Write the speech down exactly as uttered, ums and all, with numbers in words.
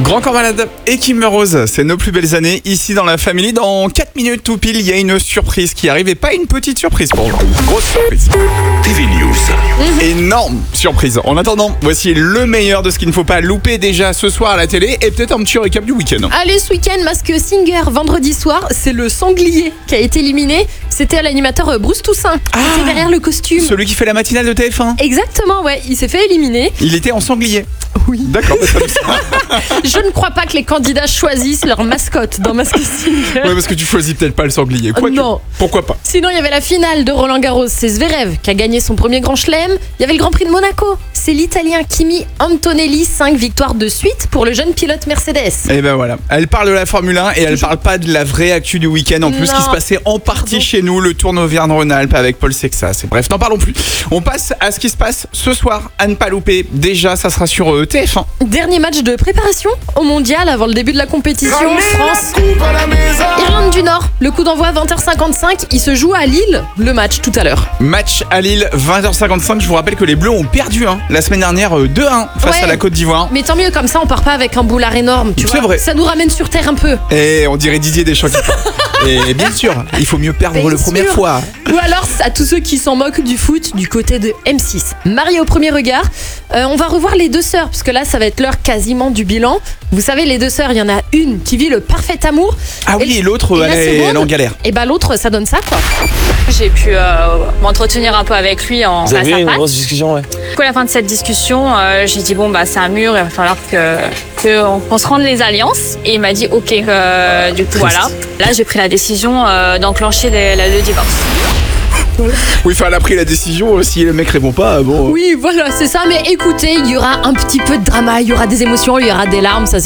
Grand Corps Malade et Kim Rose, c'est nos plus belles années ici dans la famille. Dans quatre minutes tout pile, il y a une surprise qui arrive et pas une petite surprise pour vous. Grosse surprise. T V News. Mmh. Énorme surprise. En attendant, voici le meilleur de ce qu'il ne faut pas louper déjà ce soir à la télé et peut-être un petit récap du week-end. Allez, ce week-end, Mask Singer, vendredi soir, c'est le sanglier qui a été éliminé. C'était l'animateur Bruce Toussaint qui Ah, était derrière le costume. Celui qui fait la matinale de T F un. Exactement, ouais, il s'est fait éliminer. Il était en sanglier. Oui. D'accord, bah, ça Je ne crois pas que les candidats choisissent leur mascotte dans Mask Singer. Ouais, parce que tu choisis peut-être pas le sanglier. Quoi Non. que- Pourquoi pas. Sinon, il y avait la finale de Roland Garros, c'est Zverev qui a gagné son premier grand chelem. Il y avait le Grand Prix de Monaco, c'est l'Italien Kimi Antonelli, cinq victoires de suite pour le jeune pilote Mercedes. Et ben voilà, elle parle de la Formule un et elle parle pas de la vraie actu du week-end en plus Non. qui se passait en partie Pardon. chez nous, le Tour d'Auvergne-Rhône-Alpes avec Paul Sexas. Et bref, n'en parlons plus. On passe à ce qui se passe ce soir à ne pas louper. Déjà, ça sera sur euh, T F un. Dernier match de préparation au mondial avant le début de la compétition. France, Irlande du Nord, le coup d'envoi vingt heures cinquante-cinq, il se joue à Lille, le match tout à l'heure. Match à Lille, vingt heures cinquante-cinq. Je vous rappelle que les Bleus ont perdu hein, la semaine dernière euh, deux un face Ouais. à la Côte d'Ivoire. Mais tant mieux, comme ça on part pas avec un boulard énorme, tu C'est vois. vrai. Ça nous ramène sur terre un peu. Et on dirait Didier Deschamps. qui parle. Et bien sûr, il faut mieux perdre Bien la première sûr. fois. Ou alors à tous ceux qui s'en moquent du foot du côté de M six. Marié au premier regard, euh, on va revoir les deux sœurs, parce que là ça va être l'heure quasiment du bilan. Vous savez, les deux sœurs, il y en a une qui vit le parfait amour. Ah oui, et l'autre, et la elle, est- seconde, elle est en galère. Et bah l'autre, ça donne ça quoi. J'ai pu euh, m'entretenir un peu avec lui en Vous face avez eu à une face. grosse discussion, ouais. Du coup, à la fin de cette discussion, euh, j'ai dit bon bah c'est un mur, il va falloir que qu'on qu'on se rende les alliances. Et il m'a dit ok. euh, du coup voilà. Là j'ai pris la décision euh, d'enclencher les- la- le divorce. Oui, enfin, elle a pris la décision. euh, Si le mec répond pas, bon. Oui, voilà, c'est ça. Mais écoutez, il y aura un petit peu de drama, il y aura des émotions, il y aura des larmes, ça